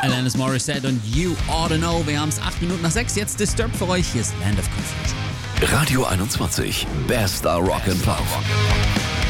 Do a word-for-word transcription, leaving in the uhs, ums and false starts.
Alanis Morissette und You Oughta Know. Wir haben es acht Minuten nach sechs. Jetzt Disturbed für euch. Hier ist Land of Confusion. Radio einundzwanzig. Bester Rock and Pop.